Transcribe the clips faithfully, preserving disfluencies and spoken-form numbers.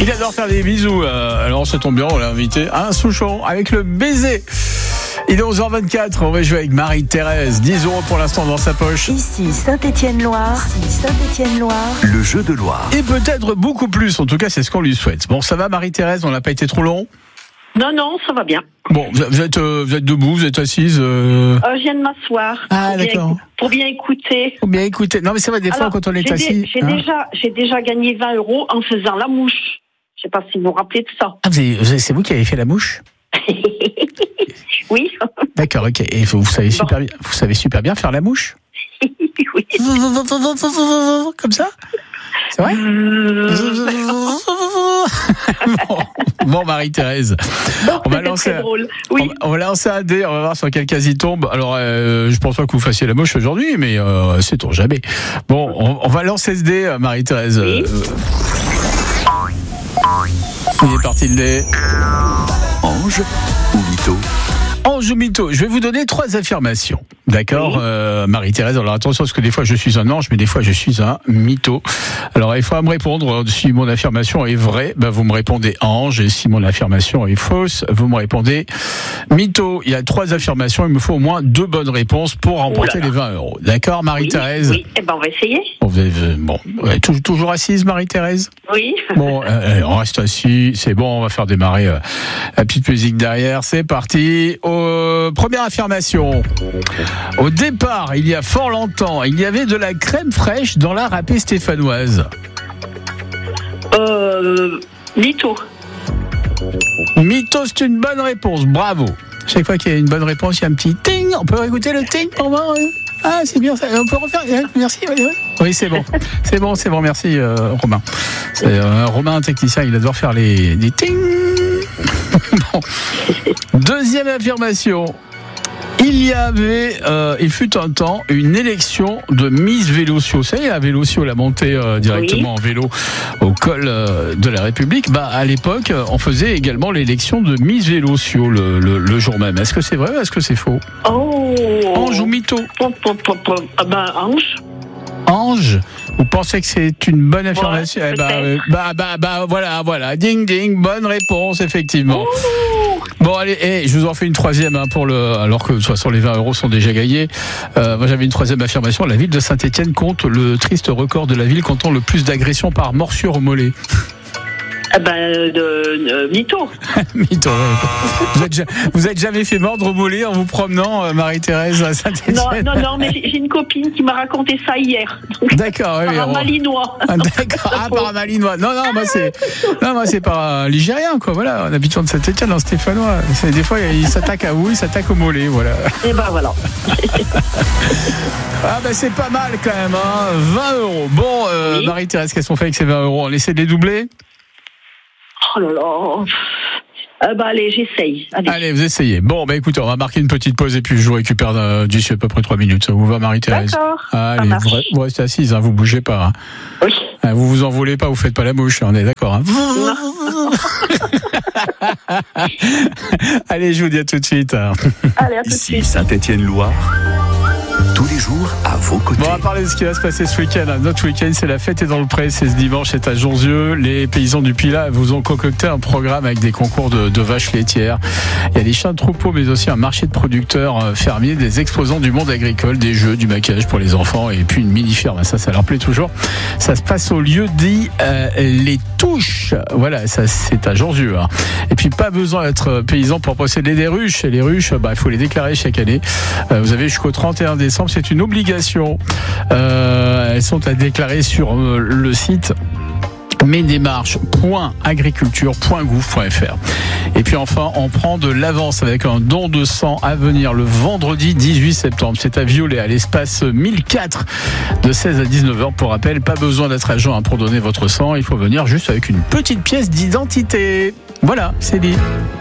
Il adore faire des bisous. Euh, alors, ça tombe bien, on l'a invité à un Souchon avec le baiser. Il est onze heures vingt-quatre, on va jouer avec Marie-Thérèse. dix euros pour l'instant dans sa poche. Ici Saint-Étienne-Loire. Ici Saint-Étienne-Loire. Le jeu de Loire. Et peut-être beaucoup plus, en tout cas, c'est ce qu'on lui souhaite. Bon, ça va Marie-Thérèse, on n'a pas été trop long? Non, non, ça va bien. Bon, vous êtes, euh, vous êtes debout, vous êtes assise euh... Euh, je viens de m'asseoir. Ah, pour d'accord. Bien, pour bien écouter. Faut bien écouter. Non, mais c'est vrai, des fois, Alors, quand on est j'ai assis... Dé, j'ai, hein. déjà, j'ai déjà gagné vingt euros en faisant la mouche. Je sais pas si vous vous rappelez de ça. Ah, vous avez, vous avez, c'est vous qui avez fait la mouche? Oui. D'accord, ok. Et vous, vous, savez super bien, vous savez super bien faire la mouche? Oui. Comme ça? C'est vrai? bon, bon, Marie-Thérèse, Donc, on va c'était lancer. très drôle. Oui. On, va, on va lancer un dé, on va voir sur quel cas il tombe. Alors, euh, je pense pas que vous fassiez la mouche aujourd'hui, mais euh, c'est on jamais. Bon, on, on va lancer ce dé, Marie-Thérèse. Oui. Euh, il est parti le dé. Ange ou mytho? Ange ou mytho, je vais vous donner trois affirmations. D'accord, oui. euh, Marie-Thérèse, alors attention parce que des fois je suis un ange, mais des fois je suis un mytho. Alors il faut me répondre, si mon affirmation est vraie, ben, vous me répondez ange, et si mon affirmation est fausse, vous me répondez mytho. Il y a trois affirmations, il me faut au moins deux bonnes réponses pour remporter les vingt euros. D'accord, Marie-Thérèse? Oui, oui. Eh ben on va essayer. Bon, vous avez, bon, ouais, toujours, toujours assise, Marie-Thérèse? Oui. Bon, euh, on reste assis, c'est bon, on va faire démarrer euh, la petite musique derrière, c'est parti. Euh, première affirmation. Au départ, il y a fort longtemps, il y avait de la crème fraîche dans la râpée stéphanoise. Euh, mytho. Mytho, c'est une bonne réponse, bravo. Chaque fois qu'il y a une bonne réponse, il y a un petit ting. On peut écouter le ting pour voir. Ah, c'est bien ça. On peut refaire. Merci. Oui, oui c'est bon. C'est bon, c'est bon. Merci, euh, Romain. C'est, euh, Romain, un technicien, il adore faire les, les ting. Bon. Deuxième affirmation. Il y avait, euh, il fut un temps, une élection de Miss Vélotio. Vous savez, la Vélotio, la montée euh, directement oui. en vélo au col euh, de la République. Bah, à l'époque, on faisait également l'élection de Miss Vélotio le, le, le jour même. Est-ce que c'est vrai ou est-ce que c'est faux? Oh. Ange ou mytho? Ah ben, ange. Ange? Vous pensez que c'est une bonne affirmation? Ouais, eh bah, euh, bah, bah, bah, voilà, voilà. Ding, ding, bonne réponse, effectivement. Oh. Bon, allez, hey, je vous en fais une troisième, hein, pour le, alors que de toute façon les vingt euros sont déjà gagnés. Euh, moi j'avais une troisième affirmation. La ville de Saint-Étienne compte le triste record de la ville comptant le plus d'agressions par morsure au mollet. Ah ben, de, de mytho. Mytho, ouais. Vous êtes, vous êtes jamais fait mordre au mollet en vous promenant, Marie-Thérèse, à Saint-Étienne? Non, non, non, mais j'ai une copine qui m'a raconté ça hier. D'accord, oui. Par un Malinois. Ah, d'accord, ah, par un Malinois. Non, non, moi c'est, non, moi c'est par un Ligérien, quoi. Voilà, un habitant de Saint-Étienne, en Stéphanois. C'est, des fois, il s'attaque à vous, il s'attaque au mollet, voilà. Et ben voilà. Ah ben c'est pas mal quand même, hein. vingt euros. Bon, euh, oui. Marie-Thérèse, qu'est-ce qu'on fait avec ces vingt euros? On essaie de les doubler? Oh là là. Euh, bah allez, j'essaye. Allez. allez, vous essayez. Bon, bah écoutez, on va marquer une petite pause et puis je vous récupère euh, d'ici à peu près trois minutes. Ça vous va, Marie-Thérèse? D'accord. Allez, vous, vous restez assise, hein, vous bougez pas. Hein. Oui. Ah, vous vous envolez pas, vous faites pas la mouche, on est d'accord. Hein. Allez, je vous dis à tout de suite. Allez, à tout de Ici suite. Saint-Étienne-Loire. Tous les jours à vos côtés. Bon, on va parler de ce qui va se passer ce week-end. Notre week-end, c'est la fête et dans le pré. C'est ce dimanche, c'est à Jonzieux. Les paysans du Pilat vous ont concocté un programme avec des concours de, de vaches laitières. Il y a des chiens de troupeau, mais aussi un marché de producteurs fermiers, des exposants du monde agricole, des jeux, du maquillage pour les enfants et puis une mini-ferme. Ça, ça leur plaît toujours. Ça se passe au lieu dit euh, Les Touches. Voilà, ça, c'est à Jonzieux. Hein. Et puis, pas besoin d'être paysan pour posséder des ruches. Et les ruches, bah, il faut les déclarer chaque année. Euh, vous avez jusqu'au trente et un décembre. C'est une obligation. Euh, elles sont à déclarer sur euh, le site mesdémarches point agriculture point gouv point f r. Et puis enfin, on prend de l'avance avec un don de sang à venir le vendredi dix-huit septembre. C'est à Violet, à l'espace mille quatre, de seize à dix-neuf heures. Pour rappel, pas besoin d'être agent pour donner votre sang. Il faut venir juste avec une petite pièce d'identité. Voilà, c'est dit.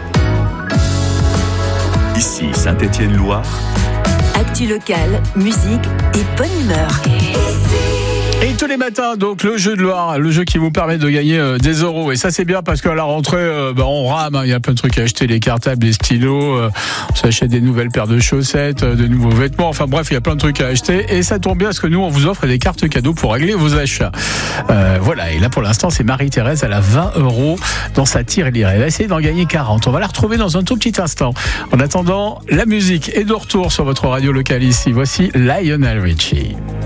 Ici Saint-Étienne-Loire. Actu locale, musique et bonne humeur. Et tous les matins, donc le jeu de Loire, le jeu qui vous permet de gagner euh, des euros. Et ça c'est bien parce qu'à la rentrée, euh, bah, on rame, hein, il y a plein de trucs à acheter, les cartables, des stylos, euh, on s'achète des nouvelles paires de chaussettes, euh, de nouveaux vêtements, enfin bref, il y a plein de trucs à acheter. Et ça tombe bien parce que nous on vous offre des cartes cadeaux pour régler vos achats. Euh, voilà, et là pour l'instant c'est Marie-Thérèse, elle a vingt euros dans sa tirelire. Elle va essayer d'en gagner quarante. On va la retrouver dans un tout petit instant. En attendant, la musique est de retour sur votre radio locale ici. Voici Lionel Richie.